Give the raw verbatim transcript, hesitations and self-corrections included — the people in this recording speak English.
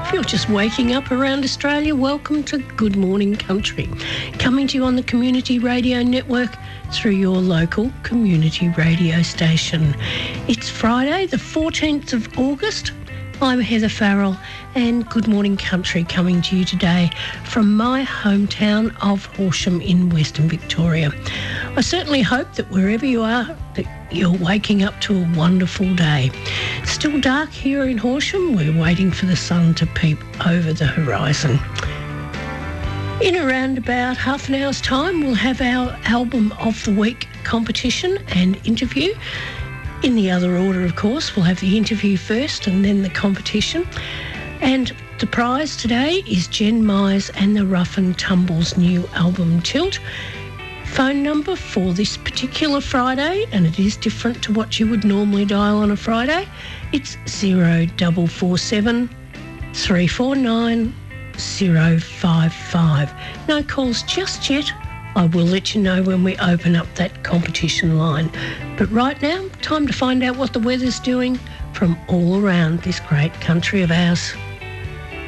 If you're just waking up around Australia, welcome to Good Morning Country, coming to you on the Community Radio Network through your local community radio station. It's Friday, the fourteenth of August. I'm Heather Farrell, and Good Morning Country coming to you today from my hometown of Horsham in Western Victoria. I certainly hope that wherever you are, that you're waking up to a wonderful day. It's still dark here in Horsham. We're waiting for the sun to peep over the horizon. In around about half an hour's time, we'll have our Album of the Week competition and interview. In the other order, of course, we'll have the interview first and then the competition. And the prize today is Jen Myers and the Rough and Tumble's new album, Tilt. Phone number for this particular Friday, and it is different to what you would normally dial on a Friday. It's zero double four seven three four nine zero five five. No calls just yet. I will let you know when we open up that competition line. But right now, time to find out what the weather's doing from all around this great country of ours.